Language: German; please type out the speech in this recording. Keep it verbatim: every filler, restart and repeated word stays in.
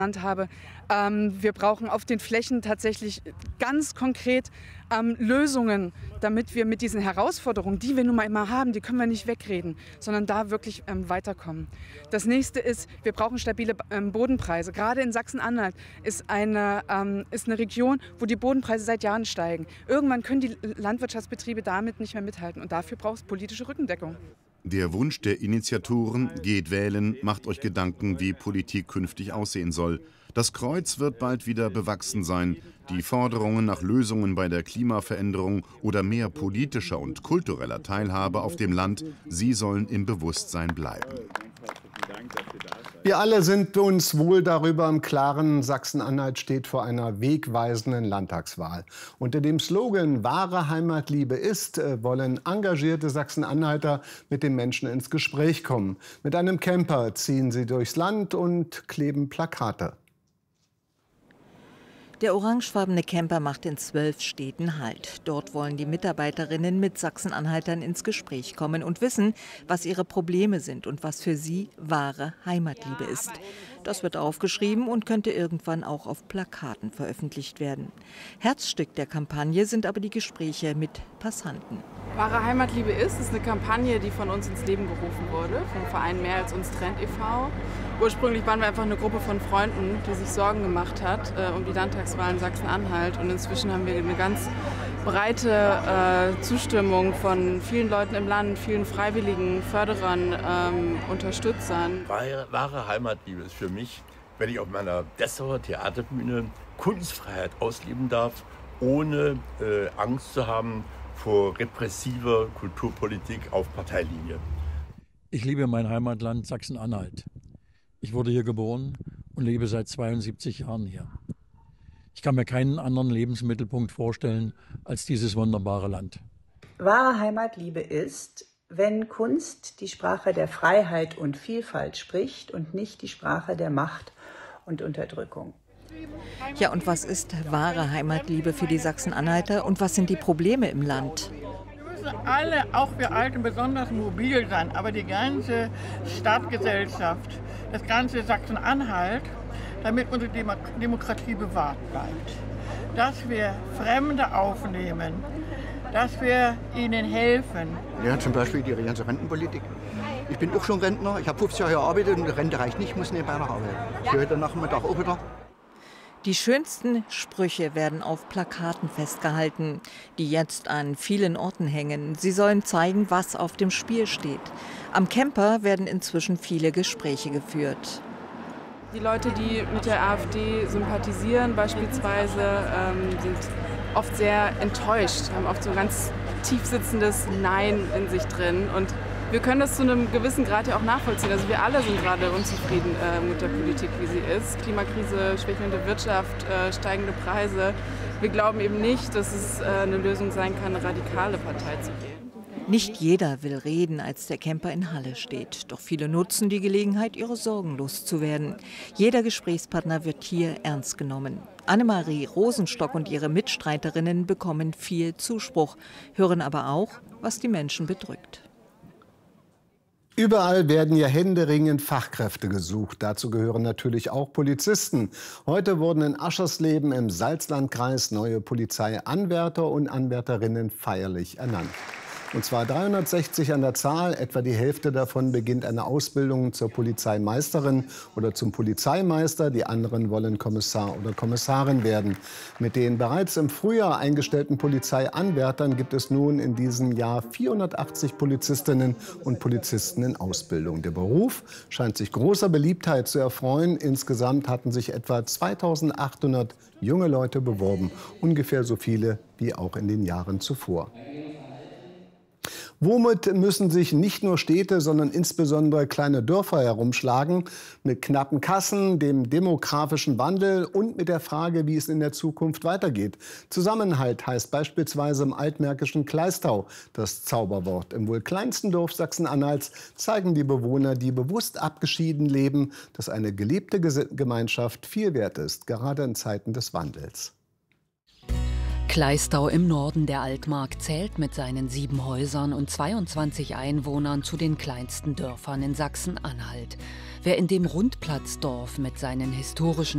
habe. Ähm, wir brauchen auf den Flächen tatsächlich ganz konkret ähm, Lösungen, damit wir mit diesen Herausforderungen, die wir nun mal immer haben, die können wir nicht wegreden, sondern da wirklich ähm, weiterkommen. Das nächste ist, wir brauchen stabile ähm, Bodenpreise. Gerade in Sachsen-Anhalt ist eine, ähm, ist eine Region, wo die Bodenpreise seit Jahren steigen. Irgendwann können die Landwirtschaftsbetriebe damit nicht mehr mithalten und dafür braucht es politische Rückendeckung. Der Wunsch der Initiatoren: Geht wählen, macht euch Gedanken, wie Politik künftig aussehen soll. Das Kreuz wird bald wieder bewachsen sein. Die Forderungen nach Lösungen bei der Klimaveränderung oder mehr politischer und kultureller Teilhabe auf dem Land, sie sollen im Bewusstsein bleiben. Wir alle sind uns wohl darüber im Klaren, Sachsen-Anhalt steht vor einer wegweisenden Landtagswahl. Unter dem Slogan »Wahre Heimatliebe ist« wollen engagierte Sachsen-Anhalter mit den Menschen ins Gespräch kommen. Mit einem Camper ziehen sie durchs Land und kleben Plakate. Der orangefarbene Camper macht in zwölf Städten Halt. Dort wollen die Mitarbeiterinnen mit Sachsen-Anhaltern ins Gespräch kommen und wissen, was ihre Probleme sind und was für sie wahre Heimatliebe ist. Das wird aufgeschrieben und könnte irgendwann auch auf Plakaten veröffentlicht werden. Herzstück der Kampagne sind aber die Gespräche mit Passanten. Wahre Heimatliebe ist, ist eine Kampagne, die von uns ins Leben gerufen wurde, vom Verein Mehr als uns trennt e V Ursprünglich waren wir einfach eine Gruppe von Freunden, die sich Sorgen gemacht hat äh, um die Landtagswahlen in Sachsen-Anhalt. Und inzwischen haben wir eine ganz breite äh, Zustimmung von vielen Leuten im Land, vielen Freiwilligen, Förderern, ähm, Unterstützern. Wahre, wahre Heimatliebe ist für mich, wenn ich auf meiner Dessauer Theaterbühne Kunstfreiheit ausleben darf, ohne äh, Angst zu haben vor repressiver Kulturpolitik auf Parteilinie. Ich liebe mein Heimatland Sachsen-Anhalt. Ich wurde hier geboren und lebe seit zweiundsiebzig Jahren hier. Ich kann mir keinen anderen Lebensmittelpunkt vorstellen als dieses wunderbare Land. Wahre Heimatliebe ist, wenn Kunst die Sprache der Freiheit und Vielfalt spricht und nicht die Sprache der Macht und Unterdrückung. Ja, und was ist wahre Heimatliebe für die Sachsen-Anhalter und was sind die Probleme im Land? Wir müssen alle, auch wir Alten, besonders mobil sein, aber die ganze Stadtgesellschaft, das ganze Sachsen-Anhalt, damit unsere Demo Demokratie bewahrt bleibt. Dass wir Fremde aufnehmen, dass wir ihnen helfen. Ja, zum Beispiel die ganze Rentenpolitik. Ich bin auch schon Rentner, ich habe fünfzig Jahre gearbeitet und die Rente reicht nicht, ich muss nebenbei noch arbeiten. Ich höre heute Nachmittag auch wieder. Die schönsten Sprüche werden auf Plakaten festgehalten, die jetzt an vielen Orten hängen. Sie sollen zeigen, was auf dem Spiel steht. Am Camper werden inzwischen viele Gespräche geführt. Die Leute, die mit der AfD sympathisieren beispielsweise, ähm, sind oft sehr enttäuscht, haben oft so ein ganz tief sitzendes Nein in sich drin. Und wir können das zu einem gewissen Grad ja auch nachvollziehen. Also wir alle sind gerade unzufrieden äh, mit der Politik, wie sie ist. Klimakrise, schwächelnde Wirtschaft, äh, steigende Preise. Wir glauben eben nicht, dass es äh, eine Lösung sein kann, eine radikale Partei zu wählen. Nicht jeder will reden, als der Camper in Halle steht. Doch viele nutzen die Gelegenheit, ihre Sorgen loszuwerden. Jeder Gesprächspartner wird hier ernst genommen. Annemarie Rosenstock und ihre Mitstreiterinnen bekommen viel Zuspruch, hören aber auch, was die Menschen bedrückt. Überall werden ja händeringend Fachkräfte gesucht. Dazu gehören natürlich auch Polizisten. Heute wurden in Aschersleben im Salzlandkreis neue Polizeianwärter und Anwärterinnen feierlich ernannt. Und zwar dreihundertsechzig an der Zahl, etwa die Hälfte davon beginnt eine Ausbildung zur Polizeimeisterin oder zum Polizeimeister. Die anderen wollen Kommissar oder Kommissarin werden. Mit den bereits im Frühjahr eingestellten Polizeianwärtern gibt es nun in diesem Jahr vierhundertachtzig Polizistinnen und Polizisten in Ausbildung. Der Beruf scheint sich großer Beliebtheit zu erfreuen. Insgesamt hatten sich etwa zweitausendachthundert junge Leute beworben, ungefähr so viele wie auch in den Jahren zuvor. Womit müssen sich nicht nur Städte, sondern insbesondere kleine Dörfer herumschlagen? Mit knappen Kassen, dem demografischen Wandel und mit der Frage, wie es in der Zukunft weitergeht. Zusammenhalt heißt beispielsweise im altmärkischen Kleistau das Zauberwort. Im wohl kleinsten Dorf Sachsen-Anhalts zeigen die Bewohner, die bewusst abgeschieden leben, dass eine gelebte Gemeinschaft viel wert ist, gerade in Zeiten des Wandels. Kleistau im Norden der Altmark zählt mit seinen sieben Häusern und zweiundzwanzig Einwohnern zu den kleinsten Dörfern in Sachsen-Anhalt. Wer in dem Rundplatzdorf mit seinen historischen